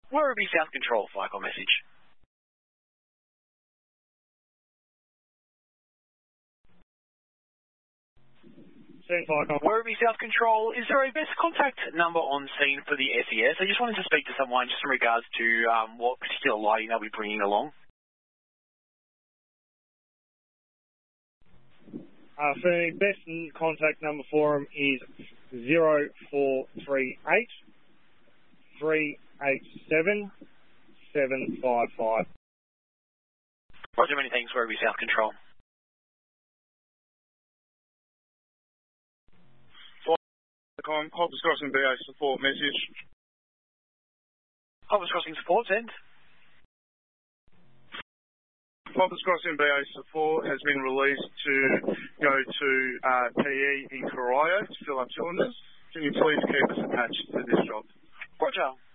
Werribee South Control, flight call message. Werribee South Control, is there a best contact number on scene for the SES? I just wanted to speak to someone just in regards to what particular lighting they'll be bringing along. For the best contact number for them is 0438 387 755. Roger, many thanks, Werribee South Control. Hoppers Crossing BA support message. Hoppers Crossing support, send. Hoppers Crossing BA support has been released to go to PE in Corio to fill up cylinders. Can you please keep us attached to this job? Roger.